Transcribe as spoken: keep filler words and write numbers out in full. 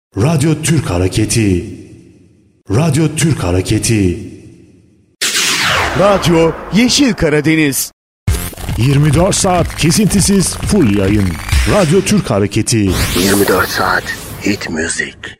Radyo Türk Hareketi. Radyo Türk Hareketi. Radyo Yeşil Karadeniz. yirmi dört saat kesintisiz full yayın. Radyo Türk Hareketi. yirmi dört saat hit müzik.